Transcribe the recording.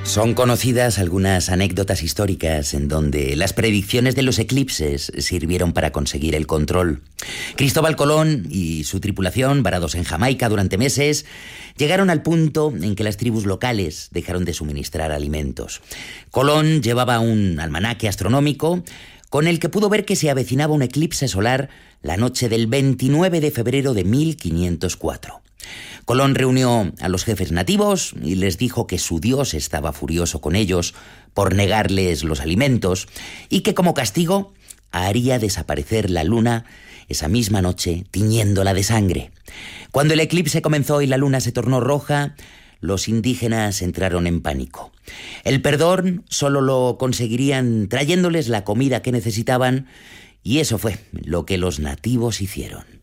Son conocidas algunas anécdotas históricas en donde las predicciones de los eclipses sirvieron para conseguir el control. Cristóbal Colón y su tripulación, varados en Jamaica durante meses, llegaron al punto en que las tribus locales dejaron de suministrar alimentos. Colón llevaba un almanaque astronómico con el que pudo ver que se avecinaba un eclipse solar la noche del 29 de febrero de 1504. Colón reunió a los jefes nativos y les dijo que su dios estaba furioso con ellos por negarles los alimentos y que como castigo haría desaparecer la luna esa misma noche, tiñéndola de sangre. Cuando el eclipse comenzó y la luna se tornó roja, los indígenas entraron en pánico. El perdón solo lo conseguirían trayéndoles la comida que necesitaban, y eso fue lo que los nativos hicieron.